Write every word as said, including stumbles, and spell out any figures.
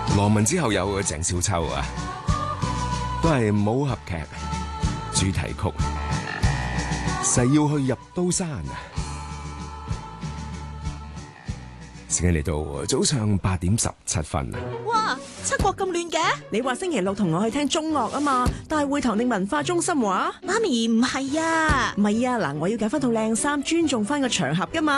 羅文之後有鄭少秋啊，都係武俠劇主題曲，誓要去入刀山啊！時間嚟到早上八點十七分啊！ 哇，七國咁亂嘅？ 你話星期六同我去聽中樂啊嘛？大會堂定文化中心話？ 媽咪唔係啊， 唔係啊，嗱，我要揀翻套靚衫，尊重翻個場合噶嘛。